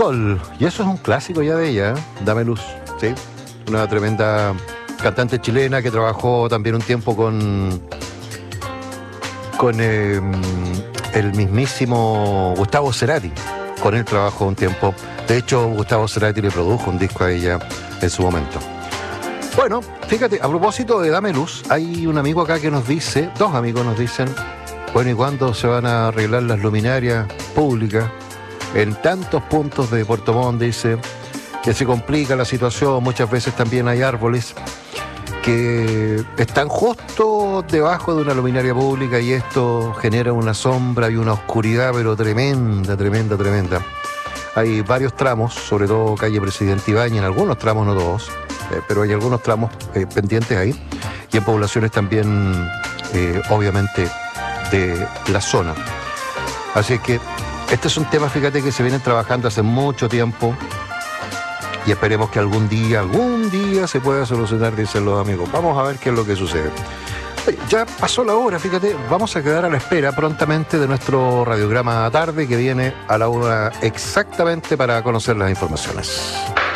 Nicole, y eso es un clásico ya de ella, ¿eh? Dame luz, ¿sí? Una tremenda cantante chilena que trabajó también un tiempo con el mismísimo Gustavo Cerati. Con él trabajó un tiempo. De hecho, Gustavo Cerati le produjo un disco a ella en su momento. Bueno, fíjate, a propósito de Dame Luz, hay un amigo acá que nos dice, dos amigos nos dicen, bueno, ¿y cuándo se van a arreglar las luminarias públicas? En tantos puntos de Puerto Montt, dice, que se complica la situación, muchas veces también hay árboles que están justo debajo de una luminaria pública y esto genera una sombra y una oscuridad, pero tremenda, tremenda, tremenda. Hay varios tramos, sobre todo calle Presidente Ibáñez, en algunos tramos, no todos, pero hay algunos tramos pendientes ahí, y en poblaciones también, obviamente, de la zona. Así que este es un tema, fíjate, que se vienen trabajando hace mucho tiempo, y esperemos que algún día se pueda solucionar, dicen los amigos. Vamos a ver qué es lo que sucede. Ya pasó la hora, fíjate, vamos a quedar a la espera prontamente de nuestro radiograma tarde que viene a la hora exactamente para conocer las informaciones.